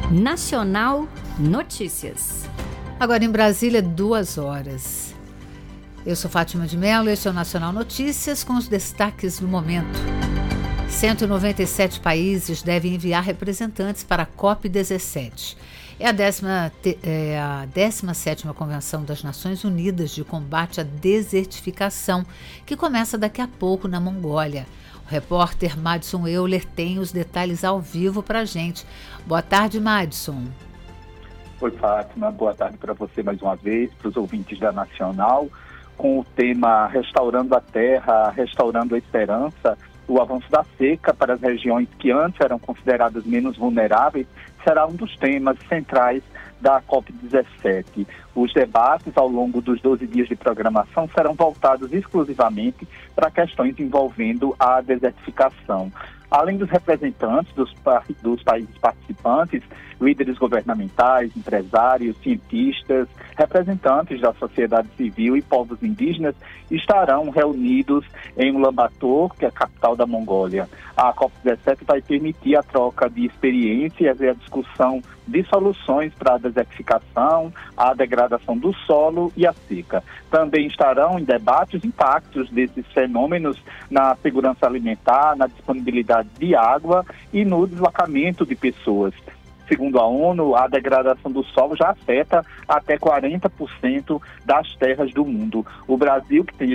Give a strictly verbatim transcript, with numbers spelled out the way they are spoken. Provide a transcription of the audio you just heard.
Nacional Notícias. Agora em Brasília, duas horas. Eu sou Fátima de Mello, este é o Nacional Notícias com os destaques do momento. cento e noventa e sete países devem enviar representantes para a COP dezessete. É a, décima, é a décima sétima Convenção das Nações Unidas de Combate à Desertificação, que começa daqui a pouco na Mongólia. O repórter Madison Euler tem os detalhes ao vivo para a gente. Boa tarde, Madison. Oi, Fátima. Boa tarde para você mais uma vez, para os ouvintes da Nacional. Com o tema Restaurando a Terra, Restaurando a Esperança, o avanço da seca para as regiões que antes eram consideradas menos vulneráveis será um dos temas centrais da COP dezessete. Os debates ao longo dos doze dias de programação serão voltados exclusivamente para questões envolvendo a desertificação. Além dos representantes dos, dos países participantes, líderes governamentais, empresários, cientistas, representantes da sociedade civil e povos indígenas estarão reunidos em Ulaanbaatar, que é a capital da Mongólia. A COP dezessete vai permitir a troca de experiências e a discussão de soluções para a desertificação, a degradação do solo e a seca. Também estarão em debate os impactos desses fenômenos na segurança alimentar, na disponibilidade de água e no deslocamento de pessoas. Segundo a ONU, a degradação do solo já afeta até quarenta por cento das terras do mundo. O Brasil, que tem